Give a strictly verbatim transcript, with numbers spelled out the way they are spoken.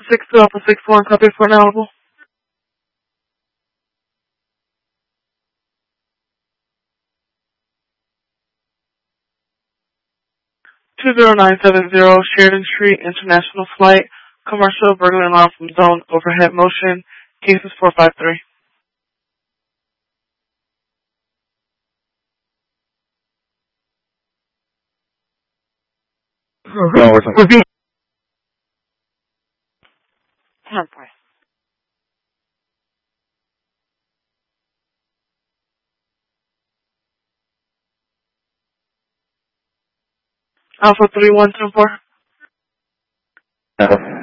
six two Alpha six one, copy for inaudible. two zero nine seven zero Sheridan Street, International Flight, Commercial, burglary alarm from zone, overhead motion, cases four five three. No, we're Repeat. Oh, boy. Alpha three one ten four. No.